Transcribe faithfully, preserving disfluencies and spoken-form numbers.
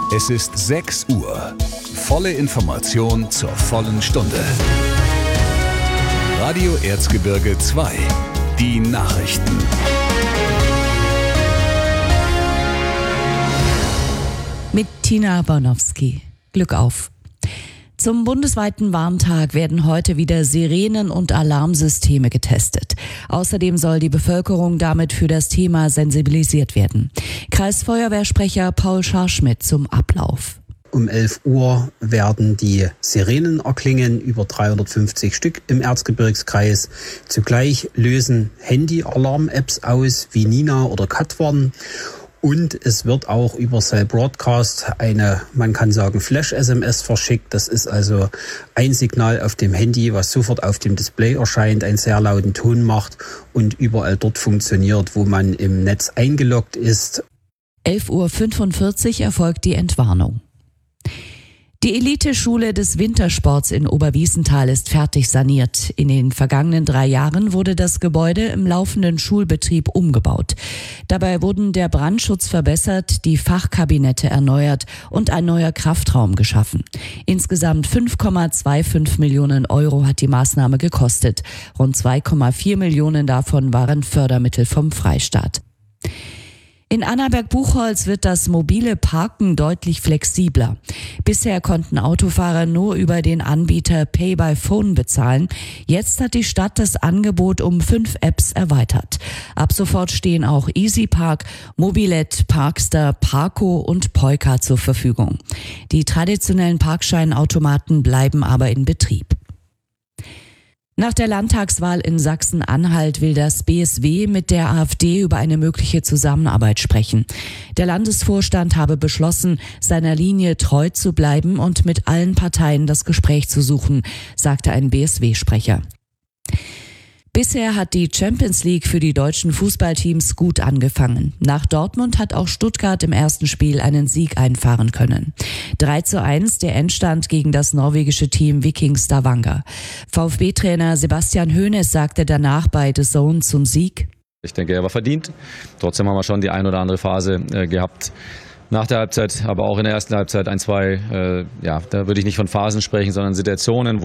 Es ist sechs Uhr. Volle Information zur vollen Stunde. Radio Erzgebirge zwei. Die Nachrichten. Mit Tina Bornowski. Glück auf. Zum bundesweiten Warntag werden heute wieder Sirenen und Alarmsysteme getestet. Außerdem soll die Bevölkerung damit für das Thema sensibilisiert werden. Kreisfeuerwehrsprecher Paul Scharschmidt zum Ablauf. Um elf Uhr werden die Sirenen erklingen, über dreihundertfünfzig Stück im Erzgebirgskreis. Zugleich lösen Handy-Alarm-Apps aus wie Nina oder Katwarn. Und es wird auch über Cell Broadcast eine, man kann sagen, Flash-S M S verschickt. Das ist also ein Signal auf dem Handy, was sofort auf dem Display erscheint, einen sehr lauten Ton macht und überall dort funktioniert, wo man im Netz eingeloggt ist. elf Uhr fünfundvierzig erfolgt die Entwarnung. Die Eliteschule des Wintersports in Oberwiesenthal ist fertig saniert. In den vergangenen drei Jahren wurde das Gebäude im laufenden Schulbetrieb umgebaut. Dabei wurden der Brandschutz verbessert, die Fachkabinette erneuert und ein neuer Kraftraum geschaffen. Insgesamt fünf Komma fünfundzwanzig Millionen Euro hat die Maßnahme gekostet. Rund zwei Komma vier Millionen davon waren Fördermittel vom Freistaat. In Annaberg-Buchholz wird das mobile Parken deutlich flexibler. Bisher konnten Autofahrer nur über den Anbieter Pay by Phone bezahlen. Jetzt hat die Stadt das Angebot um fünf Apps erweitert. Ab sofort stehen auch EasyPark, Mobilet, Parkster, Parco und Polka zur Verfügung. Die traditionellen Parkscheinautomaten bleiben aber in Betrieb. Nach der Landtagswahl in Sachsen-Anhalt will das B S W mit der AfD über eine mögliche Zusammenarbeit sprechen. Der Landesvorstand habe beschlossen, seiner Linie treu zu bleiben und mit allen Parteien das Gespräch zu suchen, sagte ein B S W-Sprecher. Bisher hat die Champions League für die deutschen Fußballteams gut angefangen. Nach Dortmund hat auch Stuttgart im ersten Spiel einen Sieg einfahren können. drei zu eins der Endstand gegen das norwegische Team Viking Stavanger. VfB-Trainer Sebastian Hoeneß sagte danach bei The Zone zum Sieg: Ich denke, er war verdient. Trotzdem haben wir schon die ein oder andere Phase äh, gehabt. Nach der Halbzeit, aber auch in der ersten Halbzeit ein, zwei, äh, ja, da würde ich nicht von Phasen sprechen, sondern Situationen, wo